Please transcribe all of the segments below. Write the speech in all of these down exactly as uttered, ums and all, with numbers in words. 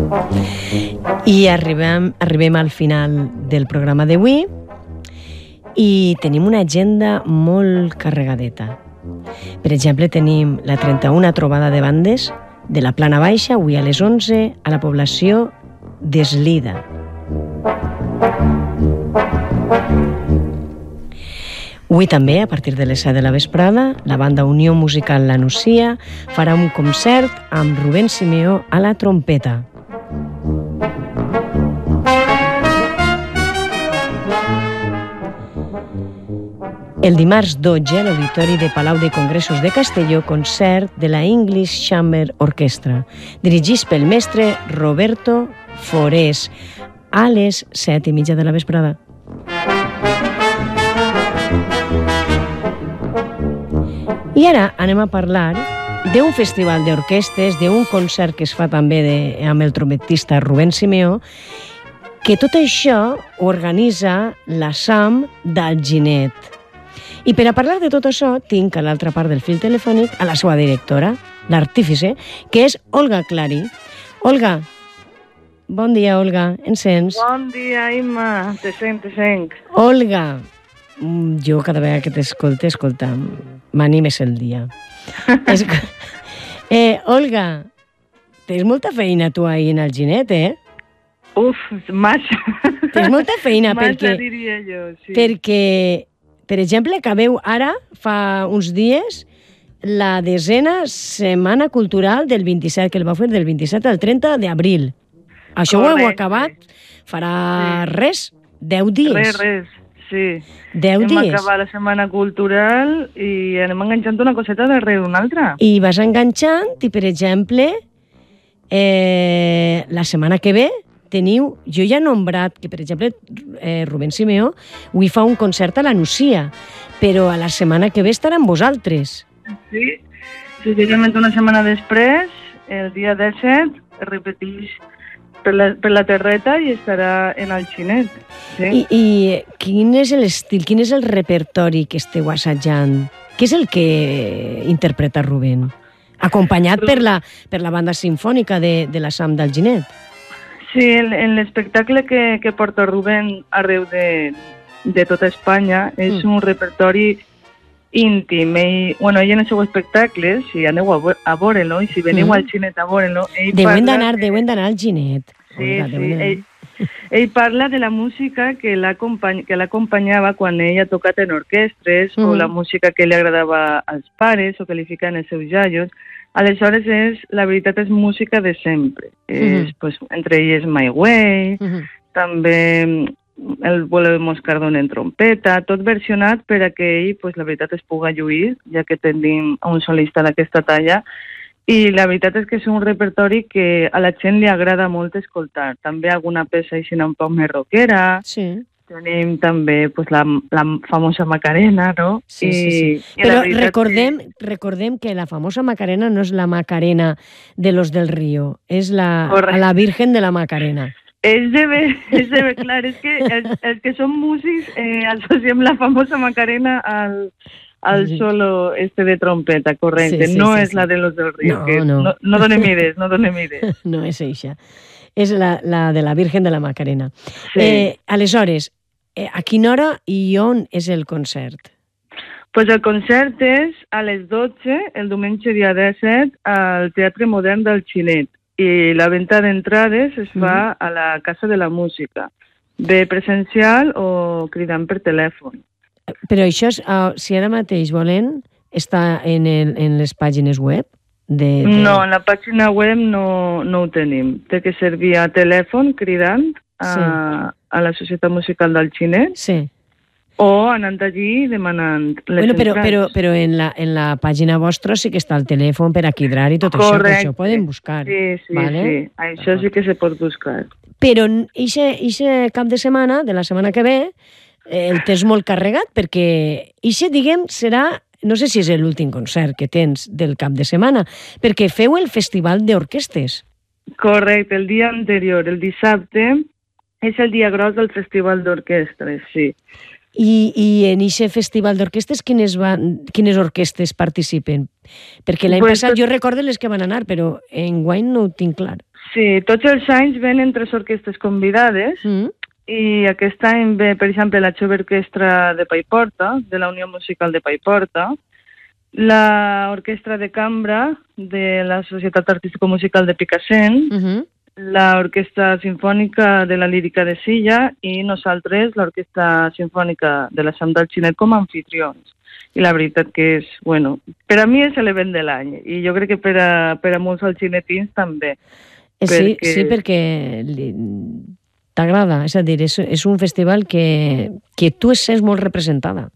I arribem, arribem al final del programa d'avui i tenim una agenda molt carregadeta. Per exemple, tenim la trenta-una trobada de bandes de la Plana Baixa, avui a les onze, a la població d'Eslida. Avui també, a partir de les set de la vesprada, la banda Unió Musical La Nucia farà un concert amb Rubén Simeó a la trompeta. El dimarts dotze, a l'Auditori de Palau de Congressos de Castelló, concert de la English Chamber Orchestra, dirigits pel mestre Roberto Forés, a les set i mitja de la vesprada. I ara anem a parlar d'un festival d'orquestes, d'un concert que es fa també de, amb el trompetista Rubén Simeó, que tot això ho organitza la SAM d'Alginet. I per a parlar de tot això, tinc a l'altra part del fil telefònic a la seva directora, l'artífice, que és Olga Clary. Olga, bon dia, Olga, ens sents? Bon dia, Imma, te sent, te sent. Olga, jo cada vegada que t'escolte, escolta, m'animes el dia. eh, Olga, tens molta feina tu ahir en Alginet, eh? Uf, massa. Tens molta feina massa, perquè... diria jo, sí. Perquè... Per exemple, acabeu ara, fa uns dies, la desena Setmana Cultural del vint-i-set, que el va fer del vint-i-set al trenta d'abril. Això Correcte. Ho heu acabat? Farà sí. res? Deu dies? Res, res, sí. Deu hem dies? Hem acabat la Setmana Cultural i anem enganxant una coseta darrere una altra. I vas enganxant i, per exemple, eh, la setmana que ve teniu, jo ja he nombrat que, per exemple, eh, Rubén Simeó avui fa un concert a la Nucia, però a la setmana que ve estarà amb vosaltres. Sí, precisament una setmana després, el dia disset, es repeteix per la, per la terreta i estarà en Alginet. Sí. I, I quin és l'estil, quin és el repertori que esteu assajant? Què és el que interpreta Rubén? Acompanyat per la, per la banda sinfònica de, de la SAM d'Alginet. Sí, en l'espectacle que, que porta Rubén arreu de, de tota Espanya és mm. un repertori íntim. I, bueno, ell en el seu espectacle, si aneu a, a veure-lo, i si veniu mm. al Ginet a veure-lo... Deuen d'anar de... al Ginet. Sí, Oiga, sí. Ell, ell parla de la música que l'acompanyava quan ell ha tocat en orquestres, mm. o la música que li agradava als pares, o que li ficaven els seus iaios. Aleshores, és, la veritat és música de sempre. Mm-hmm. És, pues, entre elles My Way, mm-hmm. també el vuelo de Moscardón en trompeta, tot versionat per a que ell, pues, la veritat, es puga lluir, ja que tenim un solista d'aquesta talla. I la veritat és que és un repertori que a la gent li agrada molt escoltar. També alguna peça així un poc més rockera. Sí. Tenim també pues, la, la famosa Macarena, no? Sí, I, sí, sí. Però recordem, que... recordem que la famosa Macarena no és la Macarena de los del Río, és la, la Virgen de la Macarena. És de bé, és de bé, clar, és que els, els que són músics eh, associem la famosa Macarena al, al sí. solo este de trompeta, correcte. Sí, sí, no sí, és sí. la de los del Río, no, que no, no, no donem idees, no donem idees. No és eixa. És la, la de la Virgen de la Macarena. Sí. Eh, aleshores, eh, a quina hora i on és el concert? Pues el concert és a les dotze, el diumenge dia disset, al Teatre Modern d'Alginet. I la venda d'entrades es fa mm. a la Casa de la Música, bé presencial o cridant per telèfon. Però això, és, uh, si ara mateix volen, està en, el, en les pàgines web? De, de... No, en la pàgina web no, no ho tenim. Té que ser via telèfon, cridant a, sí. a la Societat Musical d'Alginet. Sí. O anant allí demanant les bueno, però, entrades. Però, però en, la, en la pàgina vostra sí que està el telèfon per a cridar i tot Correcte. Això, que això poden buscar. Sí, sí, vale? sí. Això sí que se pot buscar. Però aquest cap de setmana, de la setmana que ve, el tens molt carregat perquè aquest, diguem, serà... No sé si és l'últim concert que tens del cap de setmana, perquè feu el festival d'orquestes. Correcte, el dia anterior, el dissabte, és el dia gros del festival d'orquestres, sí. I, i en aquest festival d'orquestes, quines, van, quines orquestes participen? Perquè l'any pues, passat jo recordo les que van anar, però enguany no ho tinc clar. Sí, tots els anys venen tres orquestres convidades mm. i aquest any ve, per exemple, la Jove Orquestra de Paiporta, de la Unió Musical de Paiporta, la Orquestra de Cambra de la Societat Artístico-Musical de Picassent, uh-huh. la Orquestra Sinfònica de la Lírica de Silla i nosaltres, l'Orquestra Sinfònica de la Sam del Xinet, com a anfitrions. I la veritat que és, bueno, per a mi és l'event de l'any i jo crec que per a, per a molts alxinetins també. Sí, perquè... sí, perquè t'agrada, és a dir, és, és un festival que, que tu es sents molt representada.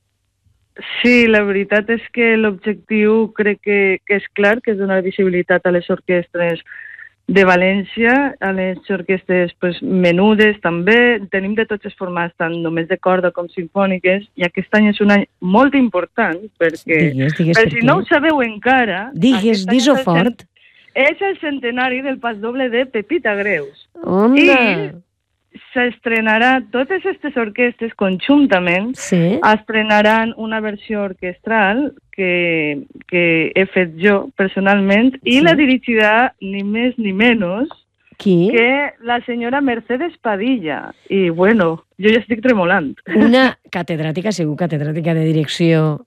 Sí, la veritat és que l'objectiu crec que, que és clar, que és donar visibilitat a les orquestres de València, a les orquestres pues, menudes també. Tenim de tots els formats, tant només de corda com sinfòniques, i aquest any és un any molt important, perquè, digues, digues per per si no ho sabeu encara... Digues, dis-ho fort. És el centenari del pas doble de Pepita Greus. Onda! I s'estrenarà, totes aquestes orquestres conjuntament sí. estrenaran una versió orquestral que, que he fet jo personalment i sí. la dirigirà ni més ni menys Qui? que la senyora Mercedes Padilla. I bueno, jo ja estic tremolant. Una catedràtica, segur catedràtica de direcció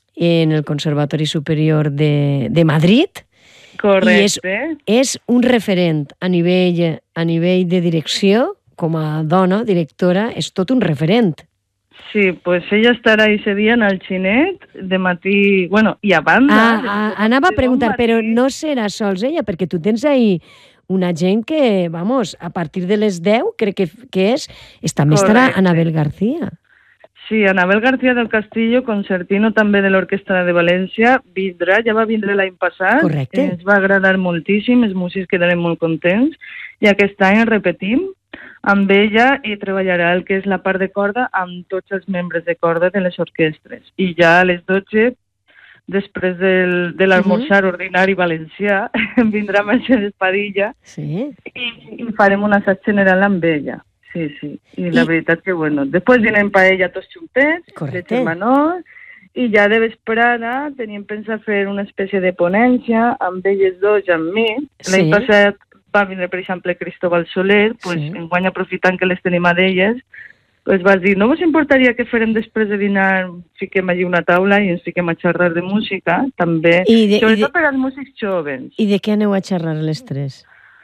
en el Conservatori Superior de, de Madrid. Correcte. I és, és un referent a nivell, a nivell de direcció. Com a dona, directora, és tot un referent. Sí, pues ella estarà ese dia en el Xinet, de matí, bueno, i a banda... Ah, ah, anava a preguntar, però no serà sols ella, perquè tu tens ahí una gent que, vamos, a partir de les deu, crec que, que és, és també estarà Anabel García. Sí, Anabel García del Castillo, concertino també de l'Orquestra de València, vindrà, ja va vindre l'any passat. Correcte. Ens va agradar moltíssim, els músics quedarem molt contents, i aquest any repetim amb ella i treballarà el que és la part de corda amb tots els membres de corda de les orquestres. I ja a les dotze, després del, de l'esmorzar uh-huh. ordinari valencià, vindrà Mercedes Padilla sí. i, i farem un assaig general amb ella. Sí, sí. I, I la veritat que, bueno, després vinen paella tots juntets, de germanor, i ja de vesprada teníem pensat fer una espècie de ponència amb elles dos i amb mi. Sí. L'any passat va vindre, per exemple, Cristóbal Soler, pues, sí. enguany aprofitant que les tenim a d'elles, pues vas dir, no vos importaria que farem després de dinar, fiquem allí una taula i ens fiquem a xerrar de música, també, de, sobretot de... per als músics jovens. I de què aneu a xerrar les tres?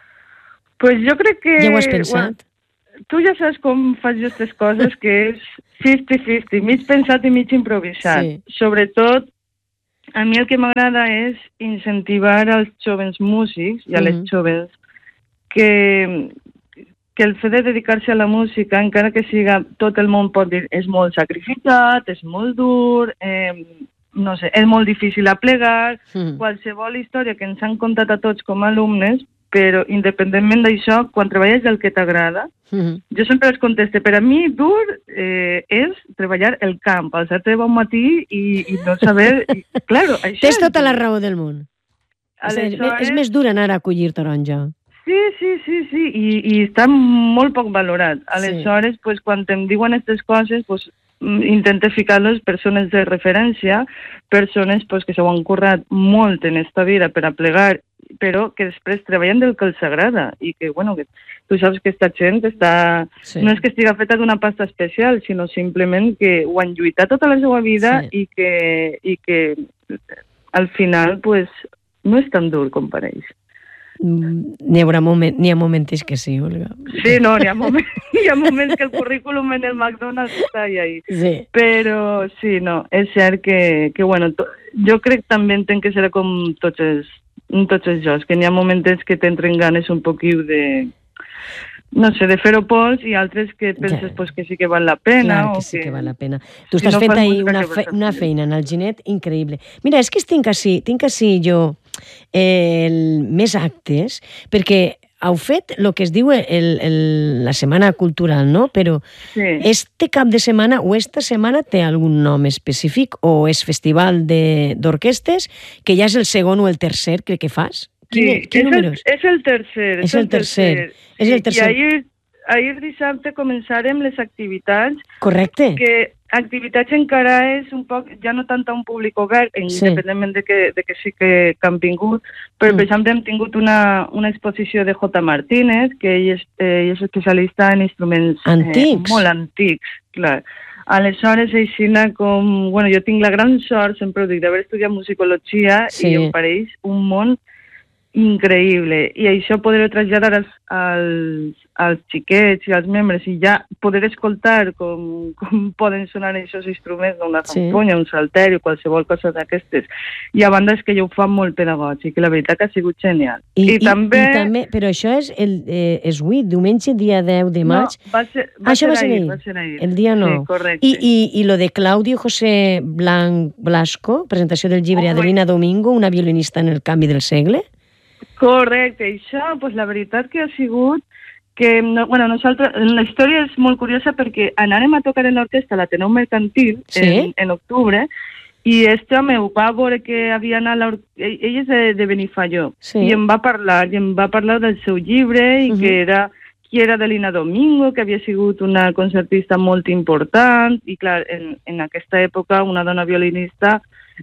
Pues jo crec que... Ja ho has pensat? Bueno, tu ja saps com faig jo aquestes coses, que és cinquanta cinquanta, mig pensat i mig improvisat. Sí. Sobretot, a mi el que m'agrada és incentivar als jovens músics i a les mm-hmm. jovens que, que el fet de dedicar-se a la música, encara que siga, tot el món pot dir, és molt sacrificat, és molt dur, eh, no sé, és molt difícil a plegar, mm. qualsevol història que ens han contat a tots com a alumnes, però independentment d'això, quan treballes del que t'agrada, mm. jo sempre els conteste, per a mi dur eh, és treballar el camp, alçar-te de bon matí i, i no saber... I, claro, això tens tota la raó del món. Aleshores... És més dur anar a collir taronja. Sí, sí, sí, sí, I, i està molt poc valorat. Aleshores, sí. pues, quan em diuen aquestes coses, pues, intento ficar-los persones de referència, persones pues, que s'ho han currat molt en esta vida per a plegar, però que després treballen del que els agrada i que, bueno, que tu saps que esta gent està... Sí. No és que estiga feta d'una pasta especial, sinó simplement que ho han lluitat tota la seva vida sí. i, que, i que al final pues, no és tan dur com pareix. N'hi haurà moment, n'hi ha moments que sí, Olga. Sí, no, n'hi ha moments, hi ha moments que el currículum en el McDonald's està ahí. Sí. Però sí, no, és cert que, que bueno, to, jo crec també entenc que serà com tots els, tots els jocs, que n'hi ha moments que t'entren ganes un poquiu de... no sé, de fer-ho pols i altres que penses ja. pues, que sí que val la pena. Clar que sí que, que val la pena. Tu estàs si no fent ahir una, fe, una feina en el Ginet increïble. Mira, és que tinc així, tinc així jo eh, el, més actes, perquè heu fet el que es diu el, el, la Setmana Cultural, no? Però sí. este cap de setmana o esta setmana té algun nom específic o és festival d'orquestes, que ja és el segon o el tercer, crec que fas? Sí, quin, quin és, el, és el tercer. És el tercer. Sí, és el tercer. I ahir, ahir dissabte començarem les activitats. Correcte. Que activitats encara és un poc, ja no tant a un públic obert, sí. independentment de que, de que sí que, que han vingut, però mm. per exemple hem tingut una, una exposició de J. Martínez, que ell és, eh, ell és especialista en instruments antics. Eh, molt antics, clar. Aleshores, aixina com... Bueno, jo tinc la gran sort, sempre ho dic, d'haver estudiat musicologia sí. i em pareix un món increïble. I això poder-ho traslladar als, als, als xiquets i als membres i ja poder escoltar com, com poden sonar aquests instruments, una zamponya, sí. un salteri, qualsevol cosa d'aquestes. I a banda és que jo ho fa molt pedagògic i la veritat que ha sigut genial. I, I, i, també... I també... Però això és el eh, és avui, diumenge, dia deu de maig? No, va ser, va ah, ser, va ser ahir, ahir. va ser ahir. El dia nou. Sí, correcte. I, i, I lo de Claudio José Blanc Blasco, presentació del llibre oh, Adelina Domingo, una violinista en el canvi del segle? Correcte, això, pues, la veritat que ha sigut que, no, bueno, nosaltres, la història és molt curiosa perquè anàrem a tocar en l'orquestra a l'Ateneu Mercantil sí? en, en octubre i este home ho va veure que havia anat a l'orquestra, ell, ell és de, de Benifaió sí. i em va parlar, i em va parlar del seu llibre i uh -huh. que era qui era Adelina Domingo, que havia sigut una concertista molt important i clar, en, en aquesta època una dona violinista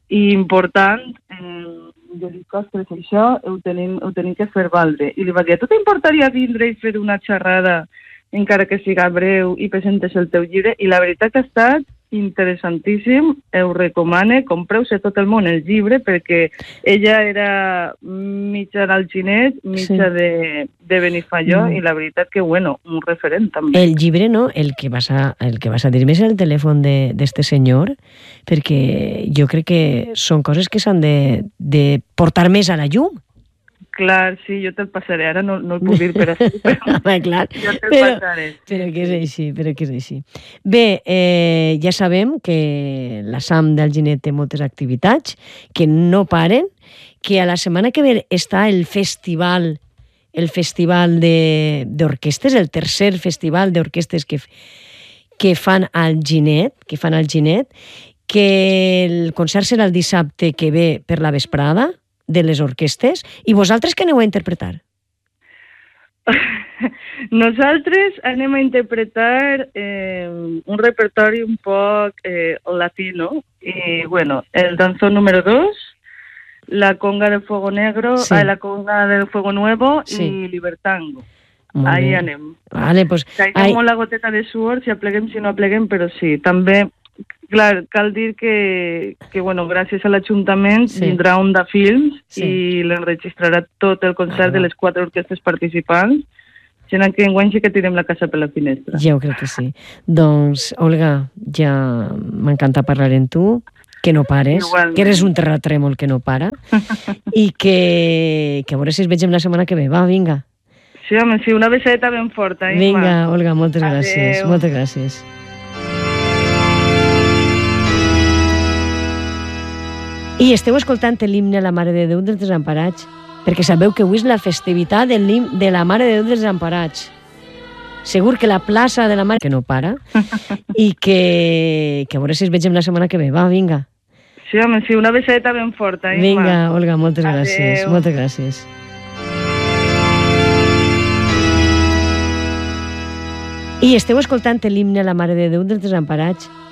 important eh, jo dic, ostres, això ho tenim, ho tenim que fer valdre. I li va dir, tu t'importaria vindre i fer una xerrada, encara que siga breu, i presentes el teu llibre? I la veritat que ha estat interessantíssim, ho recomane, compreu-se tot el món el llibre, perquè ella era mitja d'Alginet, mitja sí. de, de Benifaió, mm. i la veritat que, bueno, un referent també. El llibre, no? El que vas a, el que vas a dir-me és el telèfon d'este senyor, perquè jo crec que són coses que s'han de, de portar més a la llum. Clar, sí, jo te'l passaré. Ara no, no el puc dir per així, però Home, clar, jo te'l però, passaré. Però que és així, però que és així. Bé, eh, ja sabem que la S A M d'Alginet té moltes activitats, que no paren, que a la setmana que ve està el festival el festival d'orquestes, el tercer festival d'orquestes que, que fan al Ginet, que fan al Ginet, que el concert serà el dissabte que ve per la vesprada, de les orquestes, i vosaltres què aneu a interpretar? Nosaltres anem a interpretar eh, un repertori un poc eh, latino, i bueno, el danzón número dos, la conga del fuego negro, sí. la conga del fuego nuevo sí. i Libertango. Molt Ahí bé. anem. Vale, pues, Caiguem molt la goteta de suor, si apleguem, si no apleguem, però sí, també... Clar, cal dir que, que bueno, gràcies a l'Ajuntament sí. vindrà Onda Films sí. i l'enregistrarà tot el concert ah, de les quatre orquestes participants, sent que enguany sí que tirem la casa per la finestra. Ja ho crec que sí. Doncs, Olga, ja m'encanta parlar amb tu, que no pares, Igualment. que eres un terratrèmol que no para, i que, que a veure si es vegem la setmana que ve. Va, vinga. Sí, home, sí, una besadeta ben forta. Eh, vinga, Olga, moltes Adeu. gràcies. Moltes gràcies. I esteu escoltant l'himne a la Mare de Déu dels Desemparats, perquè sabeu que avui és la festivitat de la Mare de Déu dels Desemparats. Segur que la plaça de la Mare que no para i que, que a veure si es vegem la setmana que ve. Va, vinga. Sí, home, sí, una besadeta ben forta. Eh, vinga, Olga, moltes Adeu. gràcies. Moltes gràcies. I esteu escoltant l'himne a la Mare de Déu dels Desemparats,